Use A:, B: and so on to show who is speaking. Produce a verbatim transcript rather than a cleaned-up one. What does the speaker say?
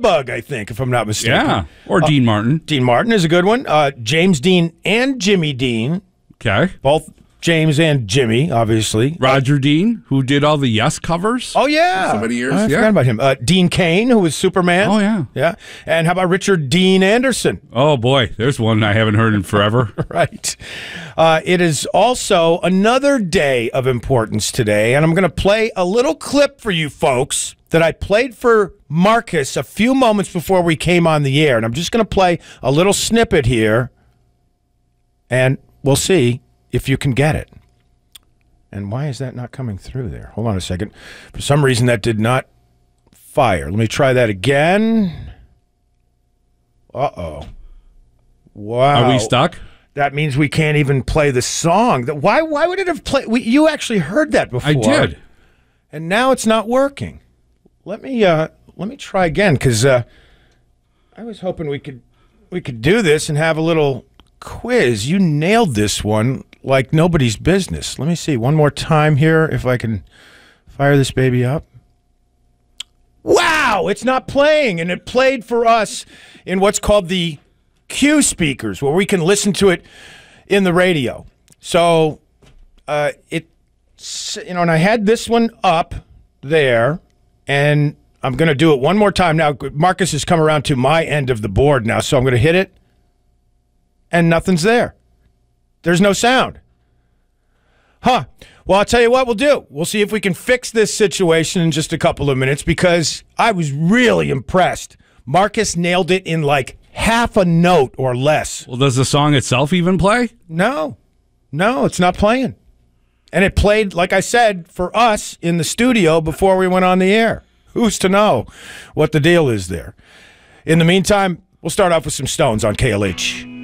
A: Jitterbug, I think, if I'm not mistaken.
B: Yeah, or
A: uh,
B: Dean Martin.
A: Dean Martin is a good one. Uh, James Dean and Jimmy Dean.
B: Okay.
A: Both James and Jimmy, obviously.
B: Roger uh, Dean, who did all the Yes covers.
A: Oh, yeah.
B: For so many years.
A: I
B: yeah.
A: forgot about him. Uh, Dean Cain, who was Superman.
B: Oh, yeah.
A: Yeah. And how about Richard Dean Anderson?
B: Oh, boy. There's one I haven't heard in forever.
A: Right. Uh, it is also another day of importance today, and I'm going to play a little clip for you folks that I played for Marcus a few moments before we came on the air. And I'm just going to play a little snippet here, and we'll see if you can get it. And why is that not coming through there? Hold on a second. For some reason, that did not fire. Let me try that again. Uh-oh. Wow.
B: Are we stuck?
A: That means we can't even play the song. Why Why would it have played? We, you actually heard that before.
B: I did.
A: And now it's not working. Let me uh, let me try again, because uh, I was hoping we could we could do this and have a little quiz. You nailed this one like nobody's business. Let me see one more time here if I can fire this baby up. Wow, it's not playing, and it played for us in what's called the Q speakers, where we can listen to it in the radio. So uh, it, you know, and I had this one up there, and I'm going to do it one more time now. Marcus has come around to my end of the board now, so I'm going to hit it, and nothing's there. There's no sound. Huh. Well, I'll tell you what we'll do. We'll see if we can fix this situation in just a couple of minutes, because I was really impressed. Marcus nailed it in like half a note or less.
B: Well, does the song itself even play?
A: No. No, it's not playing. And it played, like I said, for us in the studio before we went on the air. Who's to know what the deal is there? In the meantime, we'll start off with some Stones on K L H.